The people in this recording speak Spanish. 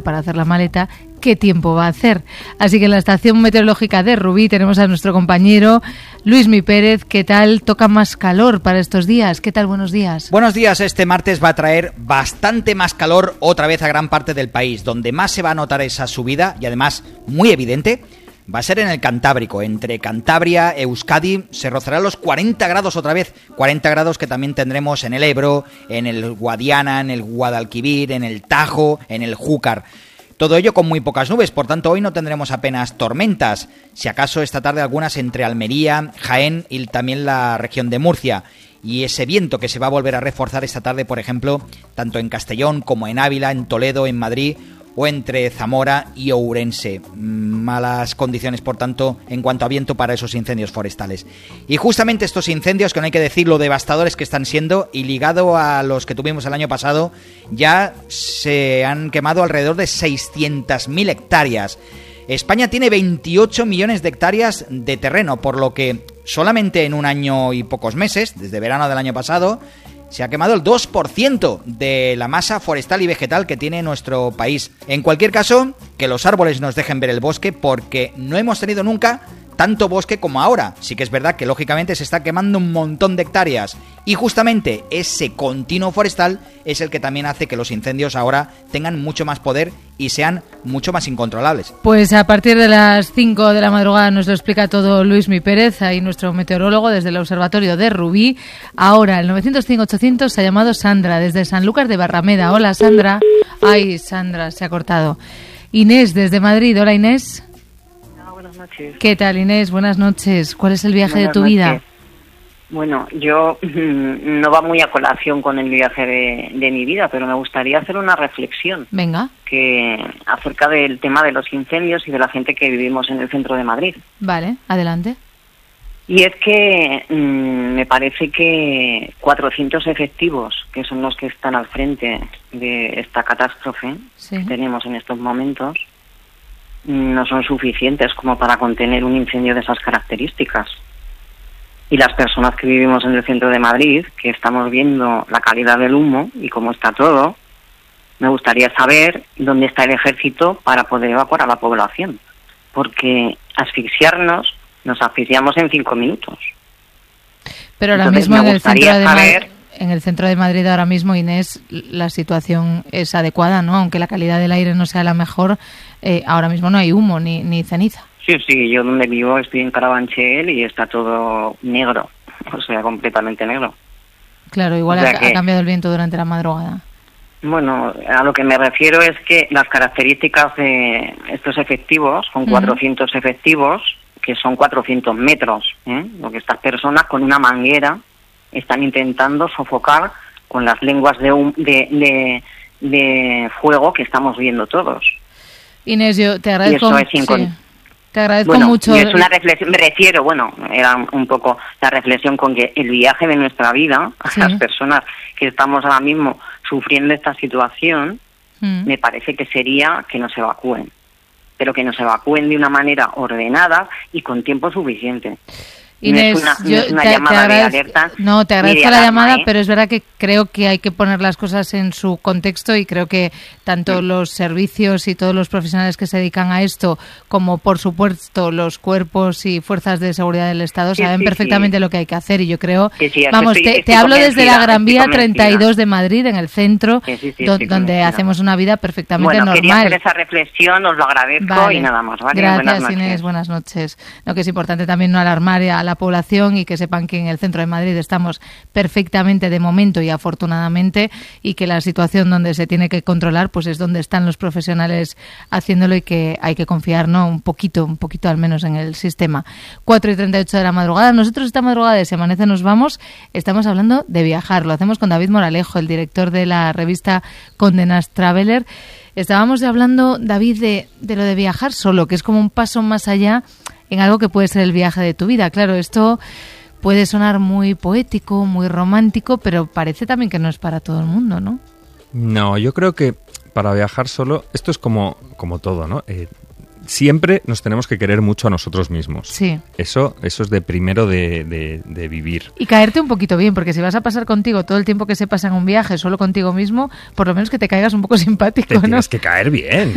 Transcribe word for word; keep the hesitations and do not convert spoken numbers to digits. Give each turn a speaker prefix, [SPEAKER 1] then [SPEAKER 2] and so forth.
[SPEAKER 1] para hacer la maleta, qué tiempo va a hacer. Así que en la estación meteorológica de Rubí tenemos a nuestro compañero Luismi Pérez. ¿Qué tal? Toca más calor para estos días. ¿Qué tal? Buenos días.
[SPEAKER 2] Buenos días. Este martes va a traer bastante más calor otra vez a gran parte del país. Donde más se va a notar esa subida, y además muy evidente, va a ser en el Cantábrico. Entre Cantabria, Euskadi, se rozarán los cuarenta grados otra vez. cuarenta grados que también tendremos en el Ebro, en el Guadiana, en el Guadalquivir, en el Tajo, en el Júcar. Todo ello con muy pocas nubes, por tanto hoy no tendremos apenas tormentas. Si acaso esta tarde algunas entre Almería, Jaén y también la región de Murcia. Y ese viento que se va a volver a reforzar esta tarde, por ejemplo, tanto en Castellón como en Ávila, en Toledo, en Madrid o entre Zamora y Ourense. Malas condiciones, por tanto, en cuanto a viento para esos incendios forestales. Y justamente estos incendios, que no hay que decir lo devastadores que están siendo, y ligado a los que tuvimos el año pasado, ya se han quemado alrededor de seiscientas mil hectáreas. España tiene veintiocho millones de hectáreas de terreno, por lo que solamente en un año y pocos meses, desde verano del año pasado, se ha quemado el dos por ciento de la masa forestal y vegetal que tiene nuestro país. En cualquier caso, que los árboles nos dejen ver el bosque, porque no hemos tenido nunca tanto bosque como ahora. Sí que es verdad que lógicamente se está quemando un montón de hectáreas, y justamente ese continuo forestal es el que también hace que los incendios ahora tengan mucho más poder y sean mucho más incontrolables.
[SPEAKER 1] Pues a partir de las cinco de la madrugada nos lo explica todo Luismi Pérez, ahí nuestro meteorólogo desde el Observatorio de Rubí. Ahora, el novecientos cinco ochocientos se ha llamado Sandra, desde Sanlúcar de Barrameda. Hola, Sandra. Ay, Sandra, se ha cortado. Inés, desde Madrid. Hola, Inés.
[SPEAKER 3] Buenas noches.
[SPEAKER 1] ¿Qué tal, Inés? Buenas noches. ¿Cuál es el viaje
[SPEAKER 3] Buenas
[SPEAKER 1] de tu
[SPEAKER 3] noches.
[SPEAKER 1] vida?
[SPEAKER 3] Bueno, yo mmm, no va muy a colación con el viaje de, de mi vida, pero me gustaría hacer una reflexión.
[SPEAKER 1] Venga.
[SPEAKER 3] Que acerca del tema de los incendios y de la gente que vivimos en el centro de Madrid.
[SPEAKER 1] Vale, adelante.
[SPEAKER 3] Y es que mmm, me parece que cuatrocientos efectivos, que son los que están al frente de esta catástrofe
[SPEAKER 1] Sí.
[SPEAKER 3] que tenemos en estos momentos, no son suficientes como para contener un incendio de esas características. Y las personas que vivimos en el centro de Madrid, que estamos viendo la calidad del humo y cómo está todo, me gustaría saber dónde está el ejército para poder evacuar a la población. Porque asfixiarnos, nos asfixiamos en cinco minutos.
[SPEAKER 1] Pero ahora
[SPEAKER 3] Entonces,
[SPEAKER 1] mismo
[SPEAKER 3] me
[SPEAKER 1] en el,
[SPEAKER 3] gustaría
[SPEAKER 1] centro de
[SPEAKER 3] saber...
[SPEAKER 1] Ma- en el centro de Madrid ahora mismo, Inés, la situación es adecuada, ¿no? Aunque la calidad del aire no sea la mejor, eh, ahora mismo no hay humo ni, ni ceniza.
[SPEAKER 3] Sí, sí, yo donde vivo estoy en Carabanchel y está todo negro, o sea, completamente negro.
[SPEAKER 1] Claro, igual
[SPEAKER 3] O sea
[SPEAKER 1] ha,
[SPEAKER 3] que-
[SPEAKER 1] ha cambiado el viento durante la madrugada.
[SPEAKER 3] Bueno, a lo que me refiero es que las características de estos efectivos, con
[SPEAKER 1] Ujú.
[SPEAKER 3] cuatrocientos efectivos, que son cuatrocientos metros, ¿eh? Lo que estas personas con una manguera están intentando sofocar con las lenguas de, hum- de, de, de fuego que estamos viendo todos.
[SPEAKER 1] Inés, yo te agradezco,
[SPEAKER 3] eso es incon-
[SPEAKER 1] sí, te agradezco
[SPEAKER 3] Bueno,
[SPEAKER 1] mucho.
[SPEAKER 3] y es una reflexión, me refiero, bueno, era un poco la reflexión con que el viaje de nuestra vida,
[SPEAKER 1] Sí.
[SPEAKER 3] a las personas que estamos ahora mismo sufriendo esta situación,
[SPEAKER 1] Mm.
[SPEAKER 3] me parece que sería que nos evacúen, pero que nos evacúen de una manera ordenada y con tiempo suficiente.
[SPEAKER 1] Inés,
[SPEAKER 3] no es una, no
[SPEAKER 1] yo
[SPEAKER 3] es una
[SPEAKER 1] te- te
[SPEAKER 3] llamada de
[SPEAKER 1] agradez-
[SPEAKER 3] alerta.
[SPEAKER 1] No, te
[SPEAKER 3] ni
[SPEAKER 1] agradezco
[SPEAKER 3] de
[SPEAKER 1] la
[SPEAKER 3] alarma,
[SPEAKER 1] llamada,
[SPEAKER 3] ¿eh?
[SPEAKER 1] pero es verdad que creo que hay que poner las cosas en su contexto, y creo que tanto los servicios y todos los profesionales que se dedican a esto, como por supuesto los cuerpos y fuerzas de seguridad del Estado,
[SPEAKER 3] Sí,
[SPEAKER 1] saben
[SPEAKER 3] sí,
[SPEAKER 1] perfectamente
[SPEAKER 3] sí.
[SPEAKER 1] lo que hay que hacer. Y yo creo,
[SPEAKER 3] Sí, sí,
[SPEAKER 1] vamos,
[SPEAKER 3] estoy-
[SPEAKER 1] te,
[SPEAKER 3] estoy
[SPEAKER 1] te hablo desde la
[SPEAKER 3] convencida,
[SPEAKER 1] Gran Vía
[SPEAKER 3] estoy convencida.
[SPEAKER 1] treinta y dos de Madrid, en el centro,
[SPEAKER 3] Sí, sí, sí,
[SPEAKER 1] do-
[SPEAKER 3] estoy
[SPEAKER 1] donde
[SPEAKER 3] convencida.
[SPEAKER 1] hacemos una vida perfectamente
[SPEAKER 3] Bueno, quería
[SPEAKER 1] normal.
[SPEAKER 3] hacer esa reflexión, os lo agradezco
[SPEAKER 1] Vale.
[SPEAKER 3] y nada más, ¿vale?
[SPEAKER 1] Gracias,
[SPEAKER 3] Buenas noches.
[SPEAKER 1] Inés. Buenas noches. Lo que es importante también no alarmar a la población, y que sepan que en el centro de Madrid estamos perfectamente de momento y afortunadamente, y que la situación donde se tiene que controlar pues es donde están los profesionales haciéndolo, y que hay que confiar, ¿no? un poquito, un poquito al menos en el sistema. cuatro y treinta y ocho de la madrugada. Nosotros esta madrugada de Se Amanece Nos Vamos estamos hablando de viajar. Lo hacemos con David Moralejo, el director de la revista Condé Nast Traveler. Estábamos hablando, David, de, de lo de viajar solo, que es como un paso más allá en algo que puede ser el viaje de tu vida. Claro, esto puede sonar muy poético, muy romántico, pero parece también que no es para todo el mundo, ¿no?
[SPEAKER 4] No, yo creo que para viajar solo, esto es como, como todo, ¿no? Eh, siempre nos tenemos que querer mucho a nosotros mismos.
[SPEAKER 1] Sí.
[SPEAKER 4] Eso, eso es de primero de, de, de vivir.
[SPEAKER 1] Y caerte un poquito bien, porque si vas a pasar contigo todo el tiempo que se pasa en un viaje, solo contigo mismo, por lo menos que te caigas un poco simpático,
[SPEAKER 4] Te
[SPEAKER 1] ¿no?
[SPEAKER 4] tienes que caer bien.